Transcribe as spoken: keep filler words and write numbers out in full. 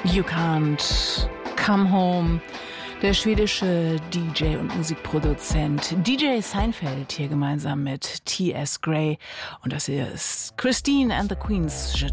You Can't Come Home. Der schwedische D J und Musikproduzent D J Seinfeld hier gemeinsam mit T S. Gray. Und das hier ist Christine and the Queens, Je